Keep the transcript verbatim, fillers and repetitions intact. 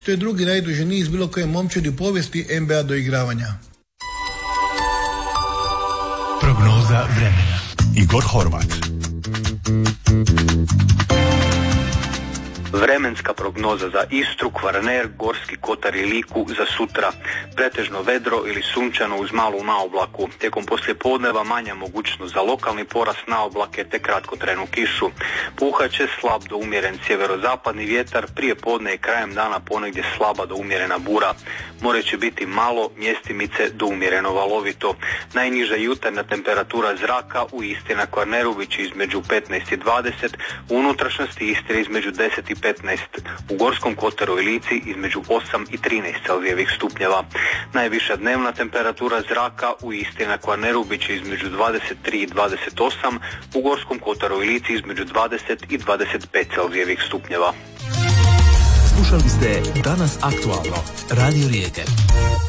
To je drugi najduži niz bilo koje momčadi u povijesti N B A doigravanja. Prognoza vremena. Igor Horvat. Vremenska prognoza za Istru, Kvarner, Gorski kotar i Liku za sutra. Pretežno vedro ili sunčano uz malu naoblaku. Tijekom poslijepodneva manja mogućnost za lokalni porast naoblake te kratkotrajnu kišu. Puhat će slab do umjeren sjeverozapadni vjetar, prije podne i krajem dana ponegdje slaba do umjerena bura. More će biti malo, mjestimice do umjereno valovito. Najniža jutarnja temperatura zraka u Istri na Kvarneru bit će između petnaest i dvadeset, u unutrašnjosti Istre između deset i petnaest, u Gorskom kotaru i Lici između osam i trinaest Celzijevih stupnjeva. Najviša dnevna temperatura zraka u Istri na Kvarneru bit će između dvadeset tri i dvadeset osam, u Gorskom kotaru i Lici između dvadeset i dvadeset pet Celzijevih stupnjeva. Slušali ste Danas aktualno, Radio Rijeke.